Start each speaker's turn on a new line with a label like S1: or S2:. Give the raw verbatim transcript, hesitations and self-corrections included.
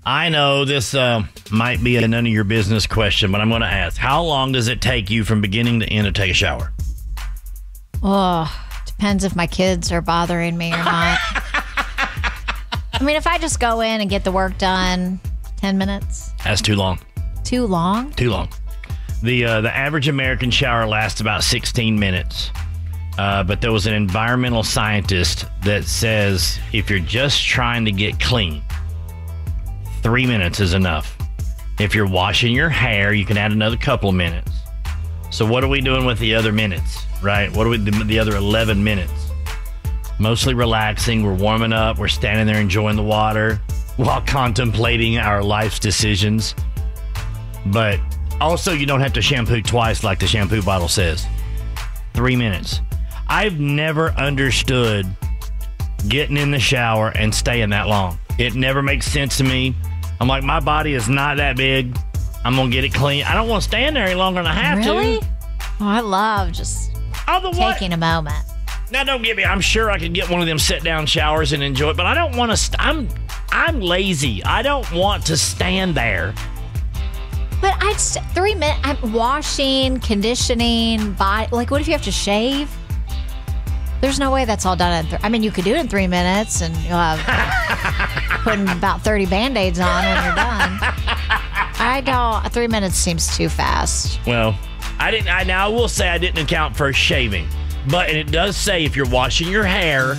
S1: I know this uh, might be a none of your business question, but I'm going to ask. How long does it take you from beginning to end to take a shower?
S2: Oh, depends if my kids are bothering me or not. I mean, if I just go in and get the work done, ten minutes.
S1: That's too long.
S2: Too long?
S1: Too long. The uh, the average American shower lasts about sixteen minutes. Uh, but there was an environmental scientist that says if you're just trying to get clean, three minutes is enough. If you're washing your hair, you can add another couple of minutes. So what are we doing with the other minutes, right? What are we the, the other eleven minutes? Mostly relaxing. We're warming up. We're standing there enjoying the water while contemplating our life's decisions. But also, you don't have to shampoo twice like the shampoo bottle says. Three minutes. I've never understood getting in the shower and staying that long. It never makes sense to me. I'm like, my body is not that big. I'm going to get it clean. I don't want to stand there any longer than I have
S2: really?
S1: to.
S2: Oh, I love just
S1: Otherwise,
S2: taking a moment.
S1: Now, don't get me. I'm sure I could get one of them sit-down showers and enjoy it, but I don't want to. St- I'm I'm lazy. I don't want to stand there.
S2: But I'd st- three minutes. I'm washing, conditioning, body. Like, what if you have to shave? There's no way that's all done in. Th- I mean, you could do it in three minutes, and you'll have putting about thirty Band-Aids on when you're done. I don't. Three minutes seems too fast.
S1: Well, I didn't. I now I will say I didn't account for shaving, but and it does say if you're washing your hair,